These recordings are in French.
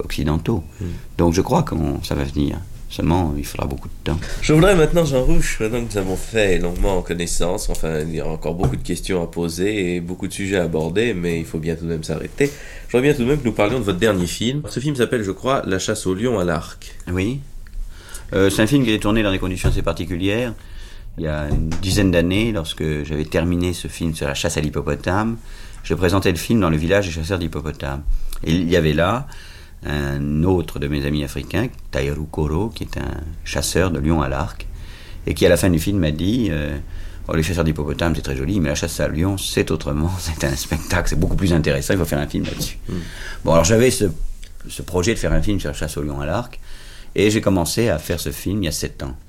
occidentaux. Donc je crois que ça va venir. Seulement, il faudra beaucoup de temps. Je voudrais maintenant, Jean Rouch, maintenant que nous avons fait longuement connaissance, enfin, il y a encore beaucoup de questions à poser et beaucoup de sujets à aborder, mais il faut bien tout de même s'arrêter. Je voudrais bien tout de même que nous parlions de votre dernier film. Ce film s'appelle, je crois, La chasse au lion à l'arc. Oui. C'est un film qui est tourné dans des conditions assez particulières. Il y a une dizaine d'années, lorsque j'avais terminé ce film sur la chasse à l'hippopotame, je présentais le film dans le village des chasseurs d'hippopotames. Et il y avait là un autre de mes amis africains, Tairu Koro, qui est un chasseur de lions à l'arc, et qui à la fin du film m'a dit les chasseurs d'hippopotames c'est très joli, mais la chasse à lions c'est autrement, c'est un spectacle, c'est beaucoup plus intéressant, il faut faire un film là-dessus. Bon, alors j'avais ce projet de faire un film sur la chasse au lion à l'arc, et j'ai commencé à faire ce film il y a 7 ans.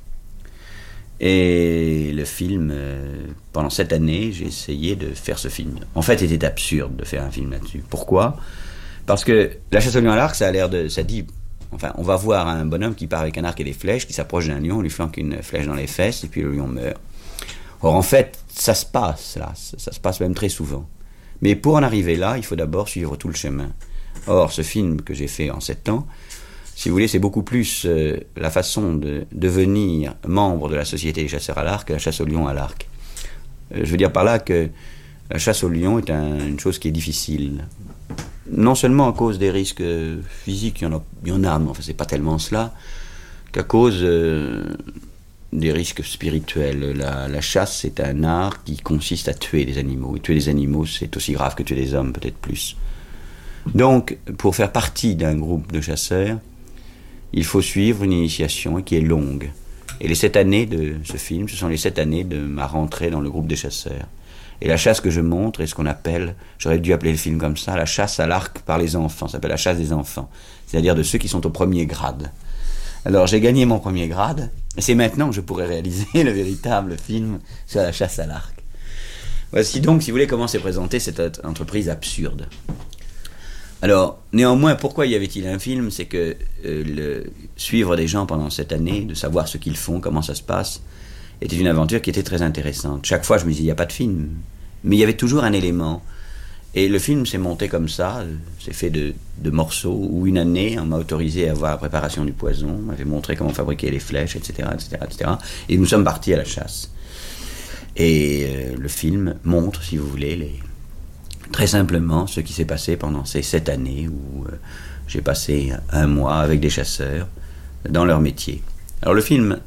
Et le film, pendant 7 années, j'ai essayé de faire ce film. En fait, c'était absurde de faire un film là-dessus. Pourquoi ? Parce que la chasse au lion à l'arc, ça dit, enfin, on va voir un bonhomme qui part avec un arc et des flèches, qui s'approche d'un lion, on lui flanque une flèche dans les fesses, et puis le lion meurt. Or, en fait, ça se passe, là. Ça se passe même très souvent. Mais pour en arriver là, il faut d'abord suivre tout le chemin. Or, ce film que j'ai fait en 7 ans, si vous voulez, c'est beaucoup plus la façon de devenir membre de la Société des chasseurs à l'arc que la chasse au lion à l'arc. Je veux dire par là que la chasse au lion est une chose qui est difficile. Non seulement à cause des risques physiques, il y en a, mais enfin c'est pas tellement cela, qu'à cause des risques spirituels. La chasse, c'est un art qui consiste à tuer des animaux. Et tuer des animaux, c'est aussi grave que tuer des hommes, peut-être plus. Donc, pour faire partie d'un groupe de chasseurs, il faut suivre une initiation qui est longue. Et les 7 années de ce film, ce sont les 7 années de ma rentrée dans le groupe des chasseurs. Et la chasse que je montre est ce qu'on appelle, j'aurais dû appeler le film comme ça, la chasse à l'arc par les enfants. Ça s'appelle la chasse des enfants. C'est-à-dire de ceux qui sont au premier grade. Alors j'ai gagné mon premier grade, et c'est maintenant que je pourrais réaliser le véritable film sur la chasse à l'arc. Voici donc, si vous voulez, comment s'est présentée cette entreprise absurde. Alors, néanmoins, pourquoi y avait-il un film ? C'est que suivre des gens pendant cette année, de savoir ce qu'ils font, comment ça se passe, était une aventure qui était très intéressante. Chaque fois, je me disais, il n'y a pas de film. Mais il y avait toujours un élément. Et le film s'est monté comme ça, c'est fait de morceaux, où une année, on m'a autorisé à voir la préparation du poison, on m'avait montré comment fabriquer les flèches, etc., etc., etc. Et nous sommes partis à la chasse. Et le film montre, si vous voulez, très simplement ce qui s'est passé pendant ces 7 années où j'ai passé 1 mois avec des chasseurs dans leur métier. Alors le film,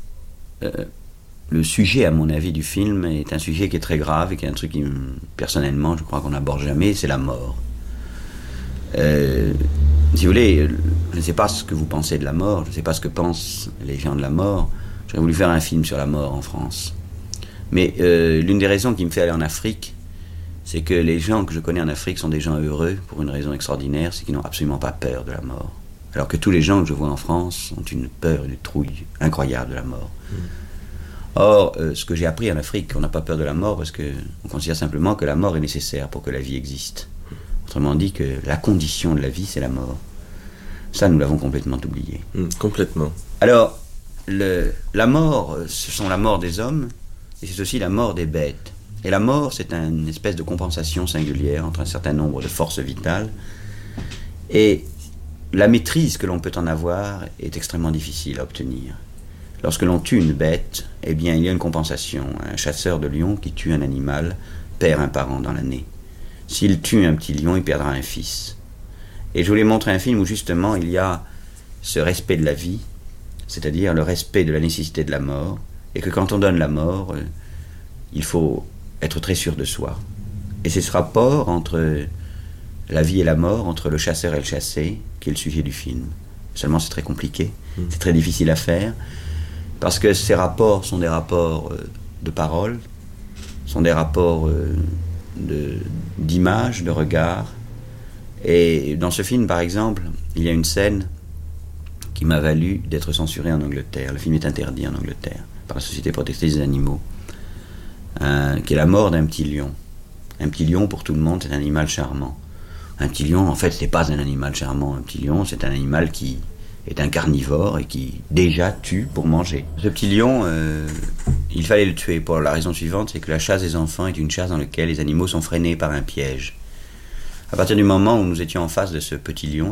le sujet à mon avis du film est un sujet qui est très grave et qui est un truc qui, personnellement, je crois qu'on n'aborde jamais, c'est la mort. Si vous voulez, je ne sais pas ce que vous pensez de la mort, je ne sais pas ce que pensent les gens de la mort. J'aurais voulu faire un film sur la mort en France. Mais l'une des raisons qui me fait aller en Afrique, c'est que les gens que je connais en Afrique sont des gens heureux pour une raison extraordinaire, c'est qu'ils n'ont absolument pas peur de la mort. Alors que tous les gens que je vois en France ont une peur, une trouille incroyable de la mort. Or, ce que j'ai appris en Afrique, on n'a pas peur de la mort parce qu'on considère simplement que la mort est nécessaire pour que la vie existe. Autrement dit, que la condition de la vie, c'est la mort. Ça, nous l'avons complètement oublié. Complètement. Alors, la mort, ce sont la mort des hommes et c'est aussi la mort des bêtes. Et la mort, c'est une espèce de compensation singulière entre un certain nombre de forces vitales. Et la maîtrise que l'on peut en avoir est extrêmement difficile à obtenir. Lorsque l'on tue une bête, eh bien, il y a une compensation. Un chasseur de lions qui tue un animal perd un parent dans l'année. S'il tue un petit lion, il perdra un fils. Et je voulais montrer un film où, justement, il y a ce respect de la vie, c'est-à-dire le respect de la nécessité de la mort, et que quand on donne la mort, il faut être très sûr de soi. Et c'est ce rapport entre la vie et la mort, entre le chasseur et le chassé, qui est le sujet du film. Seulement, c'est très compliqué, c'est très difficile à faire, parce que ces rapports sont des rapports de parole, sont des rapports d'image, de regard. Et dans ce film, par exemple, il y a une scène qui m'a valu d'être censuré en Angleterre. Le film est interdit en Angleterre par la Société protectrice des animaux, qui est la mort d'un petit lion. Un petit lion, pour tout le monde, c'est un animal charmant. Un petit lion, en fait, c'est pas un animal charmant. Un petit lion, c'est un animal qui est un carnivore et qui, déjà, tue pour manger. Ce petit lion, il fallait le tuer pour la raison suivante, c'est que la chasse des enfants est une chasse dans laquelle les animaux sont freinés par un piège. À partir du moment où nous étions en face de ce petit lion,